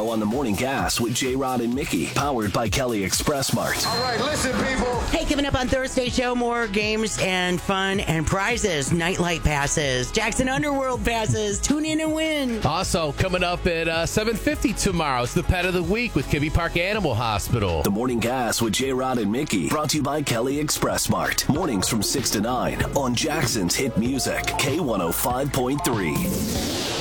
tomorrow on The Morning Gas with J-Rod and Mickey, powered by Kelly Express Mart. All right, listen, people. Hey, coming up on Thursday show, more games and fun and prizes. Nightlight passes, Jackson Underworld passes. Tune in and win. Also, coming up at 7:50 tomorrow, it's the Pet of the Week with Kibbe Park Animal Hospital. The Morning Gas with J-Rod and Mickey, brought to you by Kelly Express Mart. Mornings from 6 to 9 on Jackson's Hit Music, K105.3.